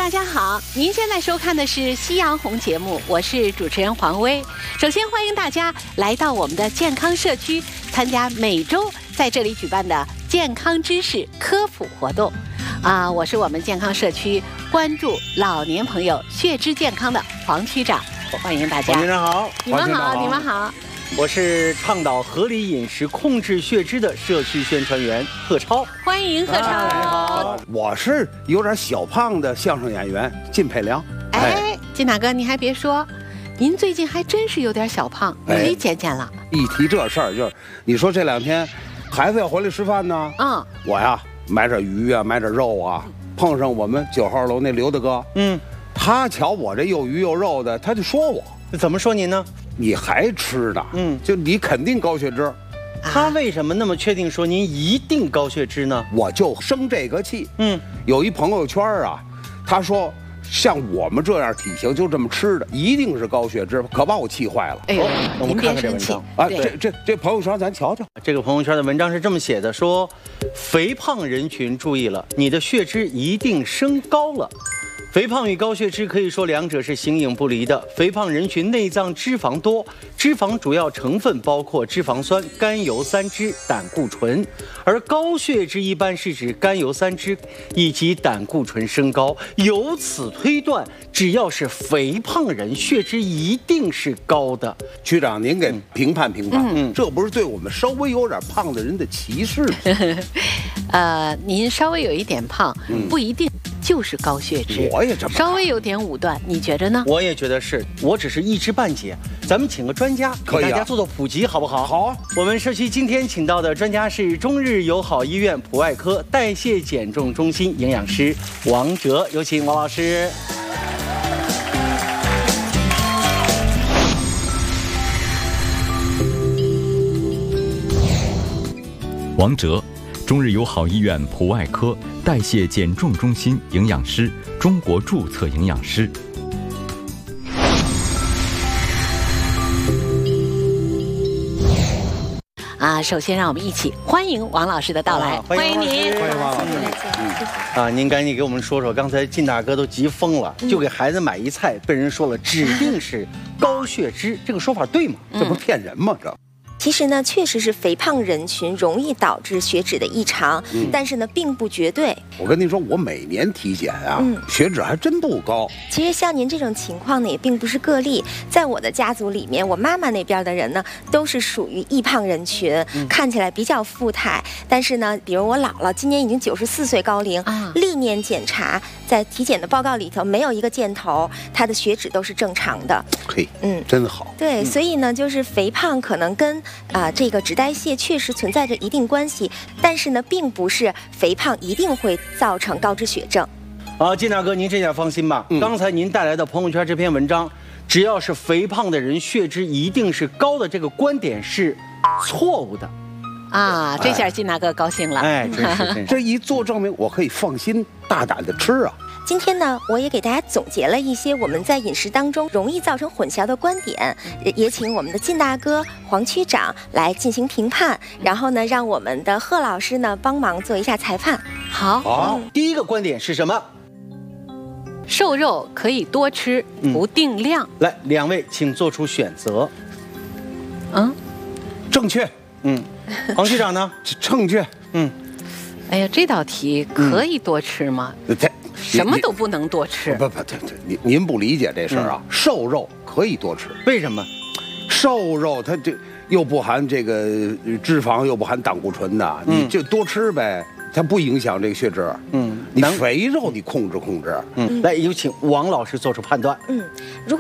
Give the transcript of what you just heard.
大家好，您现在收看的是夕阳红节目，我是主持人黄薇。首先欢迎大家来到我们的健康社区，参加每周在这里举办的健康知识科普活动。我是我们健康社区关注老年朋友血脂健康的黄区长，欢迎大家。 黄局长好， 你们好，你们好。 我是倡导合理饮食、控制血脂的社区宣传员贺超， 欢迎贺超。 我是有点小胖的相声演员靳佩良。 靳大哥，你还别说，您最近还真是有点小胖，你可以减减了。 一提这事儿，就是你说这2天孩子要回来吃饭呢，我呀买点鱼啊，买点肉啊，碰上我们9号楼那刘大哥，他瞧我这又鱼又肉的，他就说我， 怎么说您呢？ 你还吃呢？就你肯定高血脂。 他为什么那么确定说您一定高血脂呢？ 我就生这个气。有一朋友圈啊，他说像我们这样体型就这么吃的，一定是高血脂，可把我气坏了。 哎呦， 我们看看这文章啊，这朋友圈咱瞧瞧。 这个朋友圈的文章是这么写的，说肥胖人群注意了，你的血脂一定升高了。肥胖与高血脂可以说两者是形影不离的。肥胖人群内脏脂肪多，脂肪主要成分包括脂肪酸、甘油三酯、胆固醇，而高血脂一般是指甘油三酯以及胆固醇升高。由此推断，只要是肥胖人，血脂一定是高的。 区长，您给评判评判，这不是对我们稍微有点胖的人的歧视吗？您稍微有一点胖，不一定就是高血脂。 我也这么稍微有点武断，你觉得呢？ 我也觉得是，我只是一知半解。咱们请个专家给大家做普及，好不好？ 好啊。 我们社区今天请到的专家是中日友好医院普外科代谢减重中心营养师王哲，有请王老师。 王哲，中日友好医院普外科代谢减重中心营养师，中国注册营养师。 首先让我们一起欢迎王老师的到来，欢迎您， 欢迎王老师。 您赶紧给我们说说，刚才靳大哥都急疯了，就给孩子买一菜，被人说了指定是高血脂，这个说法对吗？ 这不是骗人吗？这。 其实呢，确实是肥胖人群容易导致血脂的异常，但是呢，并不绝对。 我跟您说，我每年体检啊，血脂还真不高。 其实像您这种情况呢，也并不是个例。在我的家族里面，我妈妈那边的人呢，都是属于易胖人群，看起来比较富态。但是呢，比如我姥姥今年已经94岁高龄，历年检查，在体检的报告里头没有一个箭头，她的血脂都是正常的。 嘿，真好。 对，所以呢，就是肥胖可能跟这个脂代谢确实存在着一定关系，但是呢，并不是肥胖一定会造成高脂血症。 靳大哥，您这点放心吧。刚才您带来的朋友圈这篇文章，只要是肥胖的人，血脂一定是高的，这个观点是错误的。 这下靳大哥高兴了。 真是这一做证明，我可以放心大胆的吃啊。 今天呢，我也给大家总结了一些我们在饮食当中容易造成混淆的观点，也请我们的靳大哥、黄区长来进行评判，然后呢，让我们的贺老师呢帮忙做一下裁判。 好， 第一个观点是什么？ 瘦肉可以多吃，不定量。 来，2位请做出选择。 正确。 黄区长呢？ 正确。 哎呀，这道题可以多吃吗？什么都不能多吃。 不，您不理解这事儿啊。瘦肉可以多吃， 为什么？ 瘦肉它这又不含这个脂肪，又不含胆固醇的，你就多吃呗，它不影响这个血脂。你肥肉你控制。 来，有请王老师做出判断。 如